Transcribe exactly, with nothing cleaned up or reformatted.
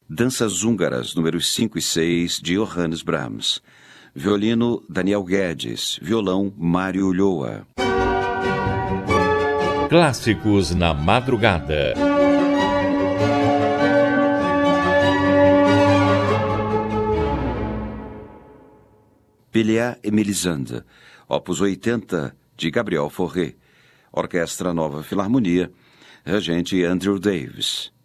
Danças Húngaras, números cinco e seis, de Johannes Brahms. Violino, Daniel Guedes. Violão, Mário Ulloa. Clássicos na madrugada. Pelléa et Mélisande, opus oitenta, de Gabriel Fauré. Orquestra Nova Filarmonia, regente Andrew Davis.